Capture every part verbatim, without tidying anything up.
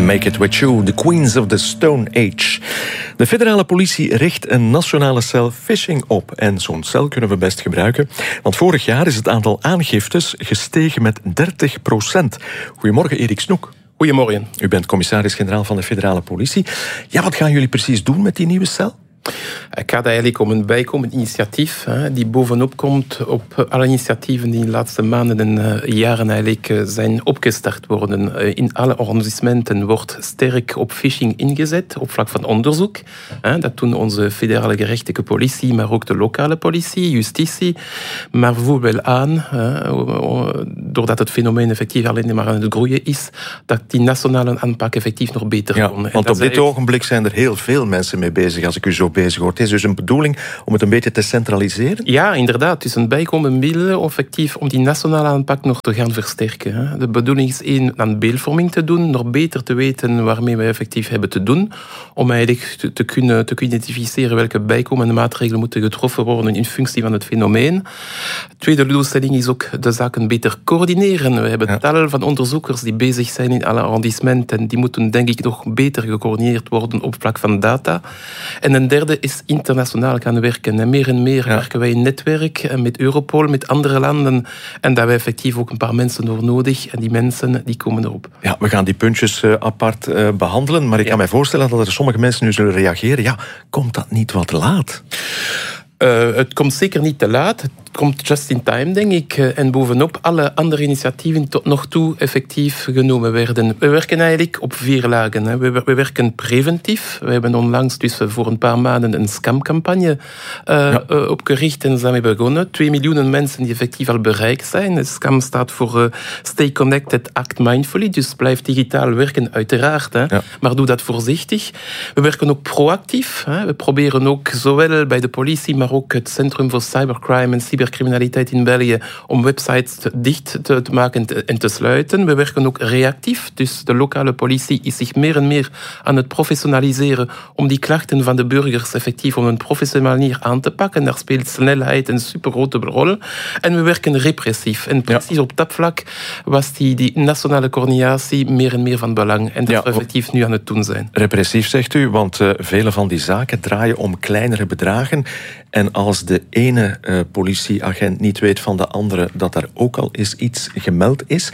Make It With You, the Queens of the Stone Age. De federale politie richt een nationale cel phishing op. En zo'n cel kunnen we best gebruiken. Want vorig jaar is het aantal aangiftes gestegen met dertig procent. Goedemorgen, Erik Snoek. Goedemorgen. U bent commissaris-generaal van de federale politie. Ja, wat gaan jullie precies doen met die nieuwe cel? Het gaat eigenlijk om een bijkomend initiatief hè, die bovenop komt op alle initiatieven die in de laatste maanden en uh, jaren eigenlijk uh, zijn opgestart worden. Uh, in alle arrondissementen wordt sterk op phishing ingezet, op vlak van onderzoek. Hè, dat doen onze federale gerechtelijke politie, maar ook de lokale politie, justitie. Maar we voelen wel aan, uh, doordat het fenomeen effectief alleen maar aan het groeien is, dat die nationale aanpak effectief nog beter ja, kan. Want op dit eigenlijk... ogenblik zijn er heel veel mensen mee bezig, als ik u zo bezig hoor. Het is dus een bedoeling om het een beetje te centraliseren? Ja, inderdaad. Het is een bijkomend middel effectief om die nationale aanpak nog te gaan versterken. De bedoeling is één, aan beeldvorming te doen, nog beter te weten waarmee we effectief hebben te doen, om eigenlijk te, te, kunnen, te kunnen identificeren welke bijkomende maatregelen moeten getroffen worden in functie van het fenomeen. De tweede doelstelling is ook de zaken beter coördineren. We hebben ja. tal van onderzoekers die bezig zijn in alle arrondissementen. Die moeten denk ik nog beter gecoördineerd worden op vlak van data. En een derde is internationaal gaan werken. En meer en meer ja. werken wij in netwerk met Europol, met andere landen. En daar hebben we effectief ook een paar mensen voor nodig. En die mensen die komen erop. Ja, we gaan die puntjes uh, apart uh, behandelen. Maar ik ja. kan mij voorstellen dat er sommige mensen nu zullen reageren. Ja, komt dat niet wat laat? Uh, het komt zeker niet te laat. Het komt just in time, denk ik. En bovenop alle andere initiatieven tot nog toe effectief genomen werden. We werken eigenlijk op vier lagen. We, we werken preventief. We hebben onlangs dus voor een paar maanden een scamcampagne uh, ja. uh, opgericht en zijn we begonnen. Twee miljoen mensen die effectief al bereikt zijn. De scam staat voor uh, Stay Connected, Act Mindfully. Dus blijf digitaal werken, uiteraard. Hè. Ja. Maar doe dat voorzichtig. We werken ook proactief. Hè. We proberen ook zowel bij de politie, maar ook het Centrum voor Cybercrime en Cybercriminaliteit in België om websites dicht te, te maken en te sluiten. We werken ook reactief, dus de lokale politie is zich meer en meer aan het professionaliseren om die klachten van de burgers effectief op een professionele manier aan te pakken. Daar speelt snelheid een supergrote rol. En we werken repressief. En precies ja. op dat vlak was die, die nationale coördinatie meer en meer van belang. En dat ja, we effectief nu aan het doen zijn. Repressief zegt u, want uh, vele van die zaken draaien om kleinere bedragen. En als de ene uh, politieagent niet weet van de andere dat er ook al eens iets gemeld is,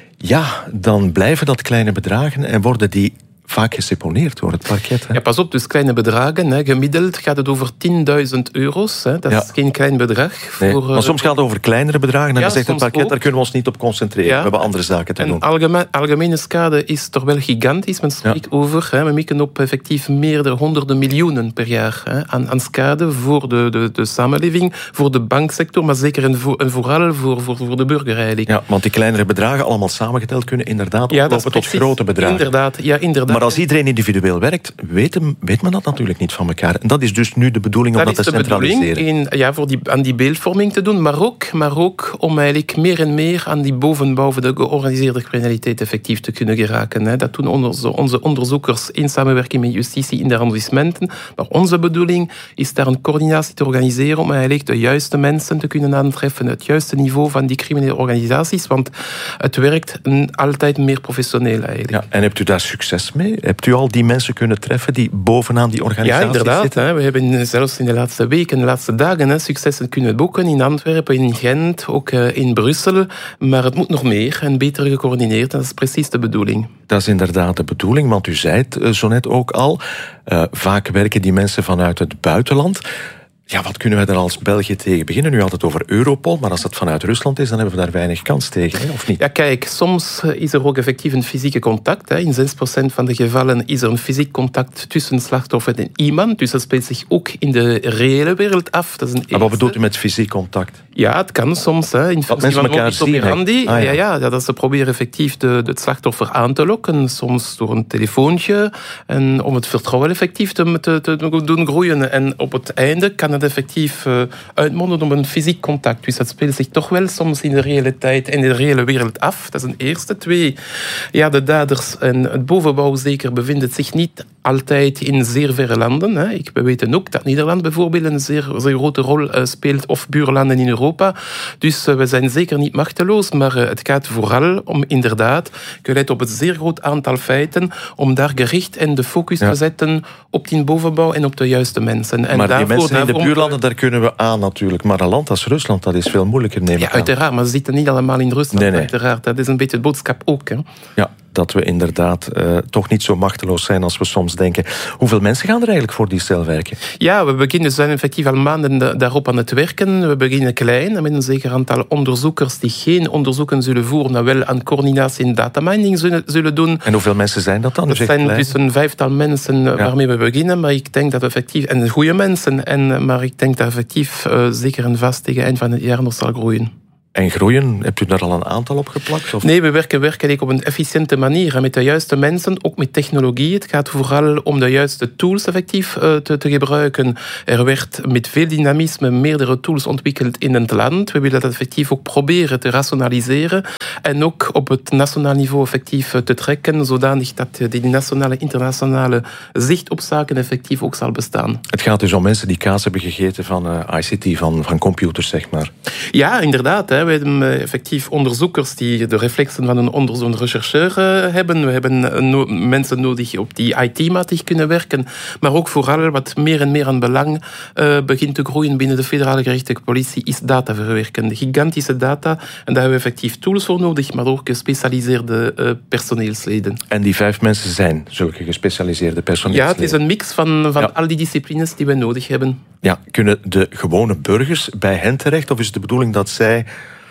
ja, dan blijven dat kleine bedragen en worden die vaak geseponeerd door het parket. Hè? Ja, pas op, dus kleine bedragen. Hè. Gemiddeld gaat het over tienduizend euro's. Hè. Dat ja. is geen klein bedrag. Nee, voor, maar soms gaat het over kleinere bedragen. En ja, dan zegt het parket, ook. Daar kunnen we ons niet op concentreren. Ja. We hebben andere zaken te en doen. Algemeen, algemene schade is toch wel gigantisch. Men spreekt ja. over. Hè. We mikken op effectief meerdere honderden miljoenen per jaar hè, aan, aan schade voor de, de, de samenleving, voor de banksector, maar zeker en, voor, en vooral voor, voor, voor de burger eigenlijk. Ja, want die kleinere bedragen, allemaal samengeteld, kunnen inderdaad ja, oplopen tot grote bedragen. Inderdaad, ja, inderdaad. Maar als iedereen individueel werkt, weet, weet men dat natuurlijk niet van elkaar. En dat is dus nu de bedoeling om dat, dat te centraliseren. In, ja, voor die, aan die beeldvorming te doen, maar ook, maar ook om eigenlijk meer en meer aan die bovenbouw van de georganiseerde criminaliteit effectief te kunnen geraken. Hè. Dat doen onze, onze onderzoekers in samenwerking met justitie in de arrondissementen. Maar onze bedoeling is daar een coördinatie te organiseren om eigenlijk de juiste mensen te kunnen aantreffen, het juiste niveau van die criminele organisaties, want het werkt altijd meer professioneel eigenlijk. Ja, en hebt u daar succes mee? Hebt u al die mensen kunnen treffen die bovenaan die organisaties ja, inderdaad, zitten? Hè. We hebben zelfs in de laatste weken, de laatste dagen hè, successen kunnen boeken in Antwerpen, in Gent, ook uh, in Brussel. Maar het moet nog meer en beter gecoördineerd. Dat is precies de bedoeling. Dat is inderdaad de bedoeling, want u zei het uh, zo net ook al. Uh, vaak werken die mensen vanuit het buitenland. Ja, wat kunnen wij daar als België tegen beginnen? Nu had het over Europol, maar als dat vanuit Rusland is, dan hebben we daar weinig kans tegen, hè? Of niet? Ja, kijk, soms is er ook effectief een fysieke contact. Hè. In zes procent van de gevallen is er een fysiek contact tussen slachtoffer en iemand. Dus dat speelt zich ook in de reële wereld af. Dat is een maar wat bedoelt u met fysiek contact? Ja, het kan soms. Hè, in dat mensen elkaar zien. Ah, ja. Ja, ja, ja, dat ze proberen effectief de, de slachtoffer aan te lokken. Soms door een telefoontje. En om het vertrouwen effectief te, te, te doen groeien. En op het einde kan het het effectief uh, uitmonden op een fysiek contact. Dus dat speelt zich toch wel soms in de reële tijd en in de reële wereld af. Dat is een eerste. Twee, ja, de daders en het bovenbouw zeker bevinden zich niet altijd in zeer verre landen. Hè. Ik, we weten ook dat Nederland bijvoorbeeld een zeer, zeer grote rol uh, speelt, of buurlanden in Europa. Dus uh, we zijn zeker niet machteloos, maar uh, het gaat vooral om inderdaad, gelet op het zeer groot aantal feiten, om daar gericht en de focus ja. te zetten op die bovenbouw en op de juiste mensen. En maar daarvoor, die mensen in de daarvoor, buurlanden, daar kunnen we aan natuurlijk. Maar een land als Rusland, dat is veel moeilijker, neem ik ja, aan. Uiteraard, maar ze zitten niet allemaal in Rusland. Nee, nee. Uiteraard. Dat is een beetje het boodschap ook. Hè. Ja, dat we inderdaad uh, toch niet zo machteloos zijn als we soms denken. Hoeveel mensen gaan er eigenlijk voor die cel werken? Ja, we beginnen, zijn effectief al maanden daarop aan het werken. We beginnen klein, met een zeker aantal onderzoekers die geen onderzoeken zullen voeren, maar wel aan coördinatie en datamining zullen, zullen doen. En hoeveel mensen zijn dat dan? Het zijn klein? Dus een vijftal mensen ja. waarmee we beginnen, maar ik denk dat effectief, en goede mensen, en, maar ik denk dat effectief uh, zeker en vast tegen eind van het jaar nog zal groeien. En groeien, hebt u daar al een aantal op geplakt? Of? Nee, we werken werkelijk op een efficiënte manier. Met de juiste mensen, ook met technologie. Het gaat vooral om de juiste tools effectief te, te gebruiken. Er werd met veel dynamisme meerdere tools ontwikkeld in het land. We willen dat effectief ook proberen te rationaliseren. En ook op het nationaal niveau effectief te trekken, zodanig dat die nationale, internationale zicht op zaken effectief ook zal bestaan. Het gaat dus om mensen die kaas hebben gegeten van uh, I C T, van, van computers, zeg maar. Ja, inderdaad. Hè. We hebben effectief onderzoekers die de reflexen van een onderzoek- een rechercheur uh, hebben. We hebben no- mensen nodig op die I T-matig kunnen werken. Maar ook vooral wat meer en meer aan belang uh, begint te groeien binnen de federale gerechtelijke politie is data verwerken. Gigantische data. En daar hebben we effectief tools voor nodig, maar ook gespecialiseerde uh, personeelsleden. En die vijf mensen zijn zulke gespecialiseerde personeelsleden? Ja, het is een mix van, van ja. al die disciplines die we nodig hebben. Ja, kunnen de gewone burgers bij hen terecht? Of is het de bedoeling dat zij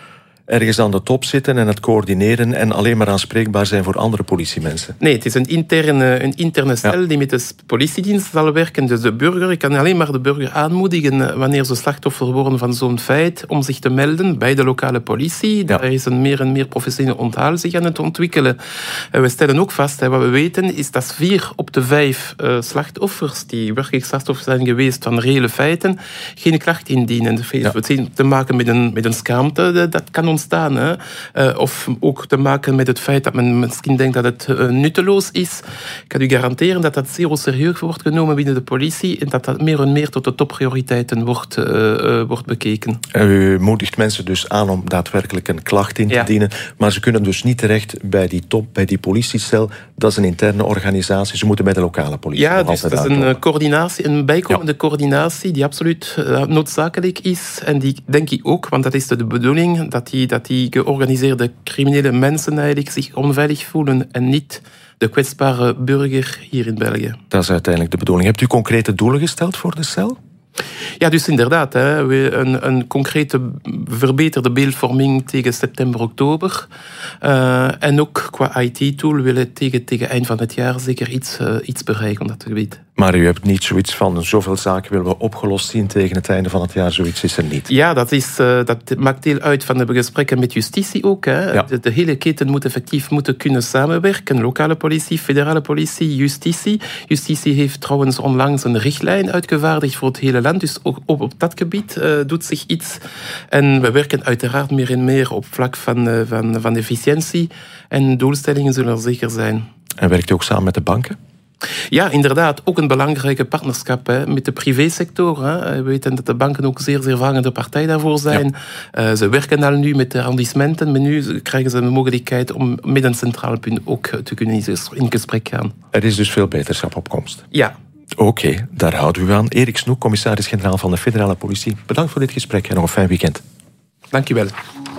ergens aan de top zitten en het coördineren en alleen maar aanspreekbaar zijn voor andere politiemensen? Nee, het is een interne, een interne cel ja. die met de politiedienst zal werken. Dus de burger, ik kan alleen maar de burger aanmoedigen wanneer ze slachtoffer worden van zo'n feit, om zich te melden bij de lokale politie. Ja. Daar is een meer en meer professioneel onthaal zich aan het ontwikkelen. We stellen ook vast, wat we weten, is dat vier op de vijf slachtoffers die werkelijk slachtoffer zijn geweest van reële feiten, geen klacht indienen. Dat heeft ja. te maken met een, met een schaamte, dat kan ons Staan, hè. Uh, of ook te maken met het feit dat men misschien denkt dat het uh, nutteloos is. Ik kan u garanderen dat dat zeer serieus wordt genomen binnen de politie en dat dat meer en meer tot de topprioriteiten wordt, uh, uh, wordt bekeken. U moedigt mensen dus aan om daadwerkelijk een klacht in te ja. dienen, maar ze kunnen dus niet terecht bij die top, bij die politiecel. Dat is een interne organisatie. Ze moeten bij de lokale politie. Ja, dus dat is een uh, coördinatie, een bijkomende ja. coördinatie die absoluut uh, noodzakelijk is. En die denk ik ook, want dat is de bedoeling, dat die dat die georganiseerde criminele mensen eigenlijk zich onveilig voelen en niet de kwetsbare burger hier in België. Dat is uiteindelijk de bedoeling. Hebt u concrete doelen gesteld voor de cel? Ja, dus inderdaad. Hè, een, een concrete verbeterde beeldvorming tegen september, oktober. Uh, en ook qua I T-tool willen tegen, tegen eind van het jaar zeker iets, uh, iets bereiken op dat gebied. Maar u hebt niet zoiets van zoveel zaken willen we opgelost zien tegen het einde van het jaar. Zoiets is er niet. Ja, dat, is, uh, dat maakt deel uit van de gesprekken met justitie ook. Hè. Ja. De, de hele keten moet effectief moeten kunnen samenwerken. Lokale politie, federale politie, justitie. Justitie heeft trouwens onlangs een richtlijn uitgevaardigd voor het hele land. Dus ook op, op dat gebied uh, doet zich iets. En we werken uiteraard meer en meer op vlak van, uh, van, van efficiëntie. En doelstellingen zullen er zeker zijn. En werkt u ook samen met de banken? Ja, inderdaad. Ook een belangrijke partnerschap hè, met de privésector. Hè. We weten dat de banken ook zeer, zeer vangende partij daarvoor zijn. Ja. Uh, ze werken al nu met de arrondissementen, maar nu krijgen ze de mogelijkheid om met een centraal punt ook te kunnen in gesprek gaan. Er is dus veel beterschap op komst. Ja. Oké, okay, daar houden we aan. Erik Snoek, commissaris-generaal van de federale politie. Bedankt voor dit gesprek en nog een fijn weekend. Dank je wel.